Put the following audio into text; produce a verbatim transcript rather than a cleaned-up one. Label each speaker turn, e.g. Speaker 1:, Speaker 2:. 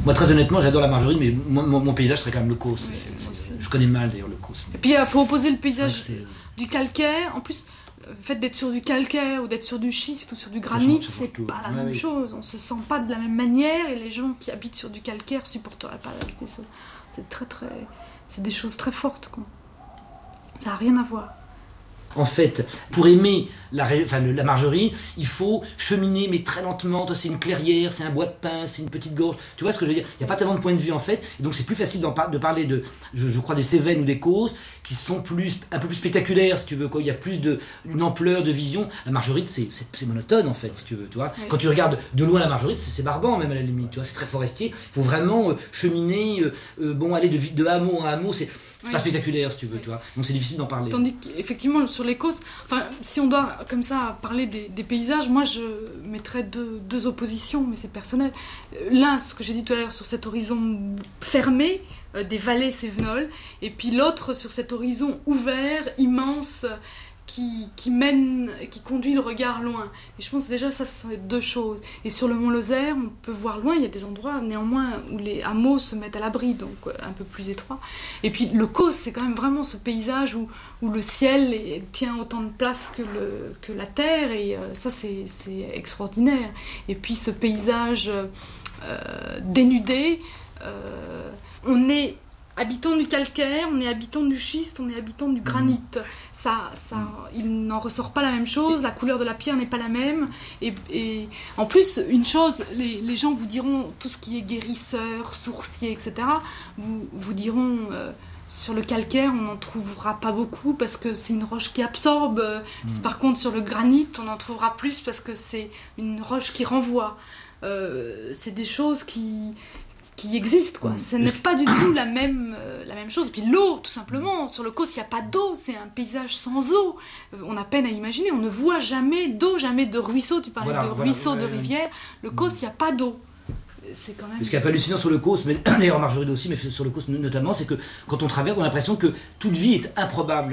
Speaker 1: Moi, très honnêtement, j'adore la Margeride, mais mon, mon, mon paysage serait quand même le Causse.
Speaker 2: Oui,
Speaker 1: c'est,
Speaker 2: moi
Speaker 1: c'est,
Speaker 2: aussi.
Speaker 1: je connais mal d'ailleurs le Causse.
Speaker 2: Et puis il faut opposer le paysage
Speaker 1: C'est vrai que
Speaker 2: du calcaire. En plus, le fait d'être sur du calcaire ou d'être sur du schiste ou sur du granit,
Speaker 1: change- ça change
Speaker 2: c'est
Speaker 1: tout.
Speaker 2: pas la
Speaker 1: Ouais,
Speaker 2: même
Speaker 1: oui.
Speaker 2: chose. On se sent pas de la même manière et les gens qui habitent sur du calcaire supporteraient pas d'habiter sur. C'est très très. C'est des choses très fortes, quoi. Ça n'a rien à voir.
Speaker 1: En fait, pour aimer la, ré- enfin, le- la Margeride, il faut cheminer, mais très lentement. Toi, c'est une clairière, c'est un bois de pin, c'est une petite gorge. Tu vois ce que je veux dire ? Il n'y a pas tellement de points de vue, en fait. Et donc, c'est plus facile d'en par- de parler de, je, je crois, des Cévennes ou des Causses, qui sont plus, un peu plus spectaculaires, si tu veux. Quoi. Il y a plus de, une ampleur de vision. La Margeride, c'est, c'est, c'est monotone, en fait, si tu veux. Tu vois ?
Speaker 2: Oui.
Speaker 1: Quand tu regardes de loin la Margeride, c'est, c'est barbant, même à la limite. Tu vois ? C'est très forestier. Il faut vraiment euh, cheminer, euh, euh, bon, aller de, vi- de hameau en hameau. C'est, c'est
Speaker 2: Oui.
Speaker 1: pas spectaculaire, si tu veux.
Speaker 2: Oui.
Speaker 1: Tu vois ? Donc, c'est difficile d'en parler.
Speaker 2: Tandis qu'effectivement, sur les Causses, enfin, si on doit comme ça parler des, des paysages, moi je mettrais deux, deux oppositions, mais c'est personnel. L'un, ce que j'ai dit tout à l'heure, sur cet horizon fermé, euh, des vallées cévenoles, et puis l'autre sur cet horizon ouvert, immense, euh, qui, qui mène, qui conduit le regard loin. Et je pense déjà ça, ce sont deux choses. Et sur le mont Lozère, on peut voir loin, il y a des endroits néanmoins où les hameaux se mettent à l'abri, donc euh, un peu plus étroit. Et puis le Causse, c'est quand même vraiment ce paysage où, où le ciel est- tient autant de place que, le, que la terre, et euh, ça c'est, c'est extraordinaire. Et puis ce paysage euh, dénudé, euh, on est habitant du calcaire, on est habitant du schiste, on est habitant du granit. Ça, ça, il n'en ressort pas la même chose, la couleur de la pierre n'est pas la même. Et, et en plus, une chose, les, les gens vous diront, tout ce qui est guérisseur, sourcier, et cetera, vous, vous diront, euh, sur le calcaire, on n'en trouvera pas beaucoup parce que c'est une roche qui absorbe. Mm. Par contre, sur le granit, on en trouvera plus parce que c'est une roche qui renvoie. Euh, c'est des choses qui... qui existe, quoi. Ce n'est pas du tout la même, euh, la même chose. Puis l'eau, tout simplement. Sur le Causse, il n'y a pas d'eau. C'est un paysage sans eau. Euh, on a peine à imaginer. On ne voit jamais d'eau, jamais de ruisseau. Tu parlais
Speaker 1: Voilà,
Speaker 2: de
Speaker 1: voilà,
Speaker 2: ruisseau,
Speaker 1: ouais,
Speaker 2: de
Speaker 1: ouais.
Speaker 2: rivière. Le Causse, il n'y a pas d'eau. C'est quand même...
Speaker 1: Ce qui est un peu hallucinant sur le Causse, mais d'ailleurs en Margeride aussi, mais sur le Causse notamment, c'est que quand on traverse, on a l'impression que toute vie est improbable.